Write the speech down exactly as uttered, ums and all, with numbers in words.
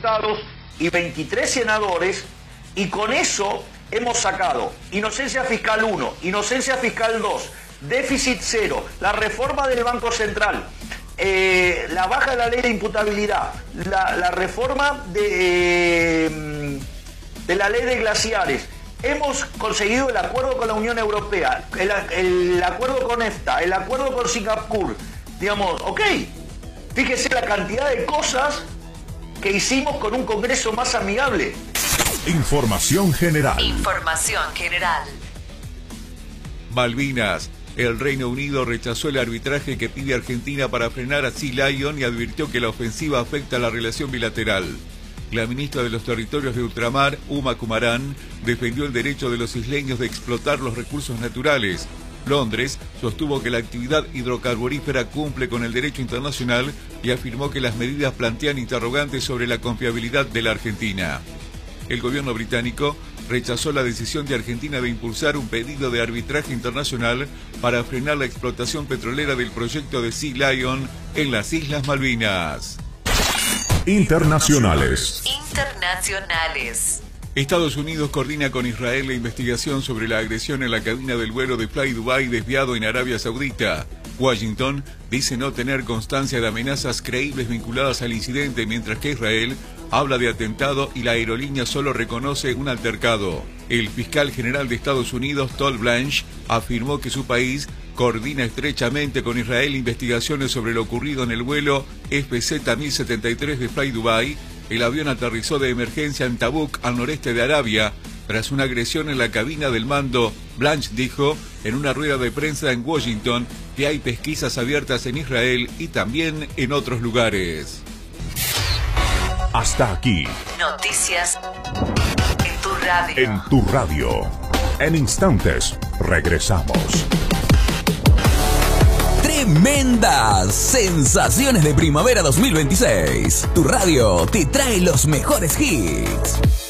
diputados y veintitrés senadores, y con eso hemos sacado inocencia fiscal uno, inocencia fiscal dos, déficit cero, la reforma del Banco Central, eh, la baja de la ley de imputabilidad, la, la reforma de, eh, de la ley de glaciares. Hemos conseguido el acuerdo con la Unión Europea, el, el acuerdo con EFTA, el acuerdo con Singapur. Digamos, ok, fíjese la cantidad de cosas que hicimos con un Congreso más amigable. Información general. Información general. Malvinas. El Reino Unido rechazó el arbitraje que pide Argentina para frenar a Sea Lion y advirtió que la ofensiva afecta a la relación bilateral. La ministra de los Territorios de Ultramar, Uma Kumaran, defendió el derecho de los isleños de explotar los recursos naturales. Londres sostuvo que la actividad hidrocarburífera cumple con el derecho internacional y afirmó que las medidas plantean interrogantes sobre la confiabilidad de la Argentina. El gobierno británico rechazó la decisión de Argentina de impulsar un pedido de arbitraje internacional para frenar la explotación petrolera del proyecto de Sea Lion en las Islas Malvinas. Internacionales. Internacionales. Estados Unidos coordina con Israel la investigación sobre la agresión en la cabina del vuelo de Fly Dubai desviado en Arabia Saudita. Washington dice no tener constancia de amenazas creíbles vinculadas al incidente, mientras que Israel habla de atentado y la aerolínea solo reconoce un altercado. El fiscal general de Estados Unidos, Todd Blanche, afirmó que su país coordina estrechamente con Israel investigaciones sobre lo ocurrido en el vuelo F Z mil setenta y tres de Fly Dubai. El avión aterrizó de emergencia en Tabuk, al noreste de Arabia, tras una agresión en la cabina del mando. Blanche dijo en una rueda de prensa en Washington que hay pesquisas abiertas en Israel y también en otros lugares. Hasta aquí. Noticias en tu radio. En tu radio. En instantes, regresamos. Tremendas sensaciones de primavera dos mil veintiséis. Tu radio te trae los mejores hits.